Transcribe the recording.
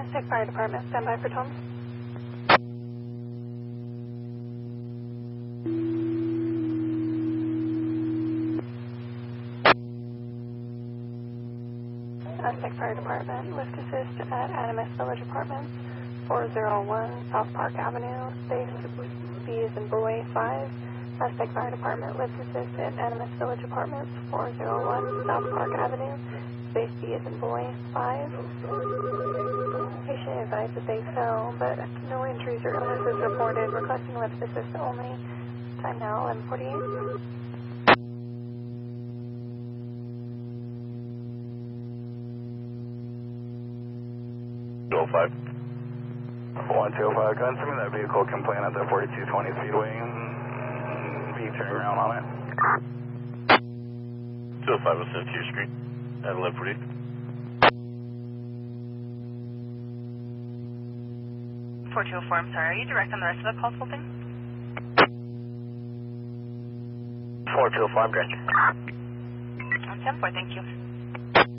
Aztec Fire Department, stand by for Tom. Aztec Fire Department, lift assist at Animas Village Apartments, 401 South Park Avenue, space B is in boy 5. Aztec Fire Department, lift assist at Animas Village Apartments, 401 South Park Avenue, space B is in boy 5. Patient advised that they fell, but no injuries or illnesses reported. Requesting lift assist only. Time now 11:48. 205. 1205, go ahead and send me that vehicle complaint at the 4220 Speedway. Be turning around on it. 205 was 52 Street at Liberty. I'm sorry, are you direct on the rest of the calls holding? 4205, direct. On 10-4, thank you.